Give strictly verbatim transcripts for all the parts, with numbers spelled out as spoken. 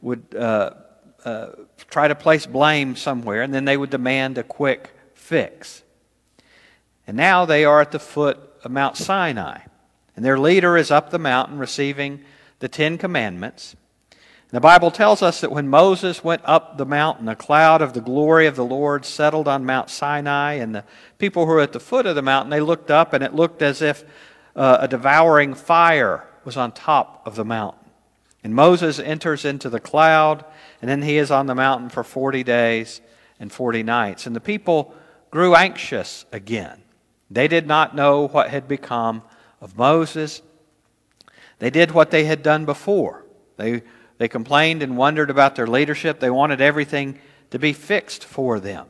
would uh, uh, try to place blame somewhere, and then they would demand a quick fix. And now they are at the foot of Mount Sinai, and their leader is up the mountain receiving the Ten Commandments. And the Bible tells us that when Moses went up the mountain, a cloud of the glory of the Lord settled on Mount Sinai, and the people who were at the foot of the mountain, they looked up, and it looked as if uh, a devouring fire was on top of the mountain. And Moses enters into the cloud, and then he is on the mountain for forty days and forty nights. And the people grew anxious again. They did not know what had become of Moses. They did what they had done before. They, they complained and wondered about their leadership. They wanted everything to be fixed for them.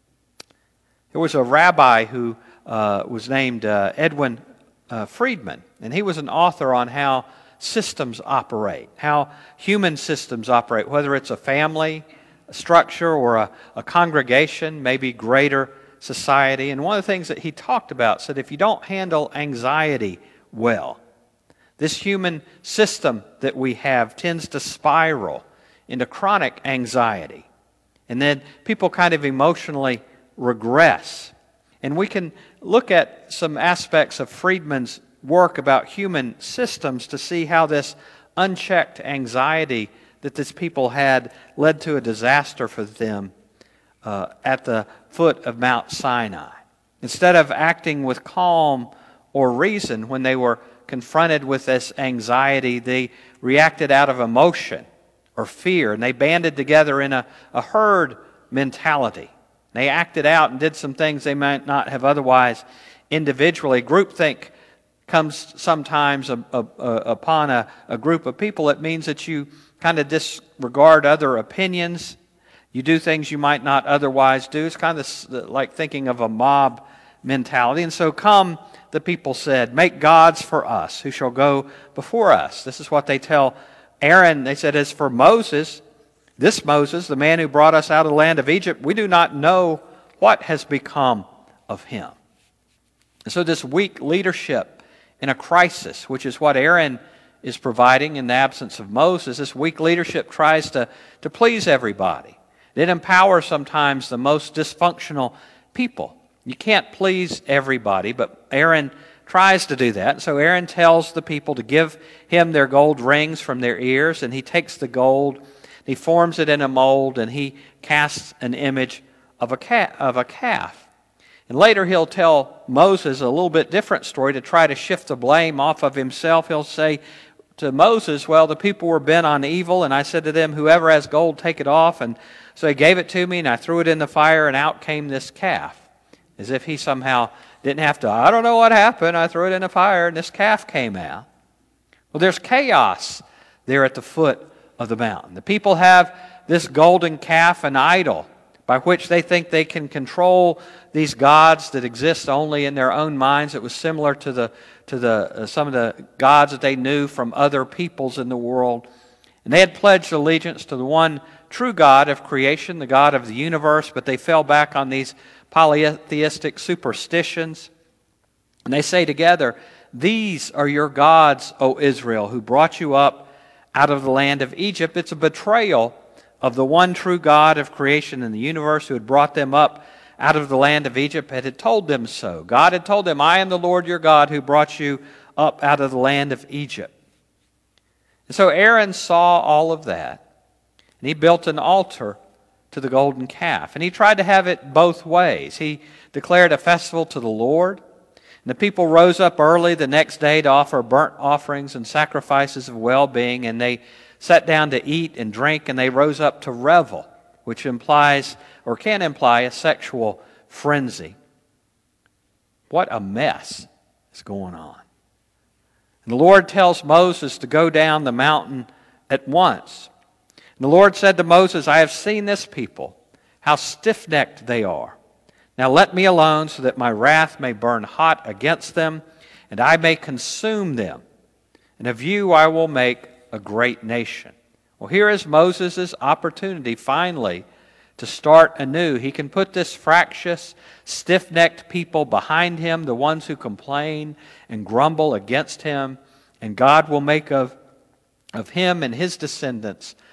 There was a rabbi who uh, was named uh, Edwin uh, Friedman, and he was an author on how systems operate, how human systems operate, whether it's a family a structure or a, a congregation, maybe greater society. And one of the things that he talked about said if you don't handle anxiety well, this human system that we have tends to spiral into chronic anxiety. And then people kind of emotionally regress. And we can look at some aspects of Friedman's work about human systems to see how this unchecked anxiety that these people had led to a disaster for them uh, at the foot of Mount Sinai. Instead of acting with calm or reason when they were confronted with this anxiety, they reacted out of emotion or fear, and they banded together in a, a herd mentality. They acted out and did some things they might not have otherwise individually. Groupthink comes sometimes a, a, a, upon a, a group of people. It means that you kind of disregard other opinions. You do things you might not otherwise do. It's kind of like thinking of a mob mentality. And so come, the people said, make gods for us who shall go before us. This is what they tell Aaron. They said, as for Moses, this Moses, the man who brought us out of the land of Egypt, we do not know what has become of him. And so this weak leadership in a crisis, which is what Aaron is providing in the absence of Moses, this weak leadership tries to, to please everybody. It empowers sometimes the most dysfunctional people. You can't please everybody, but Aaron tries to do that. So Aaron tells the people to give him their gold rings from their ears, and he takes the gold, he forms it in a mold, and he casts an image of a calf, of a calf. And later he'll tell Moses a little bit different story to try to shift the blame off of himself. He'll say to Moses, well, the people were bent on evil, and I said to them, whoever has gold, take it off. And so he gave it to me, and I threw it in the fire, and out came this calf. As if he somehow didn't have to, I don't know what happened, I threw it in the fire, and this calf came out. Well, there's chaos there at the foot of the mountain. The people have this golden calf, an idol, by which they think they can control these gods that exist only in their own minds. It was similar to the to the uh, some of the gods that they knew from other peoples in the world. And they had pledged allegiance to the one true God of creation, the God of the universe, but they fell back on these polytheistic superstitions. And they say together, these are your gods, O Israel, who brought you up out of the land of Egypt. It's a betrayal of the one true God of creation and the universe who had brought them up out of the land of Egypt and had told them so. God had told them, I am the Lord your God who brought you up out of the land of Egypt. And so Aaron saw all of that, and he built an altar to the golden calf. And he tried to have it both ways. He declared a festival to the Lord, and the people rose up early the next day to offer burnt offerings and sacrifices of well-being, and they sat down to eat and drink, and they rose up to revel, which implies or can imply a sexual frenzy. What a mess is going on. And the Lord tells Moses to go down the mountain at once. And the Lord said to Moses, I have seen this people, how stiff-necked they are. Now let me alone so that my wrath may burn hot against them, and I may consume them. And of you I will make a great nation. Well, here is Moses' opportunity finally to start anew. He can put this fractious, stiff-necked people behind him, the ones who complain and grumble against him, and God will make of, of him and his descendants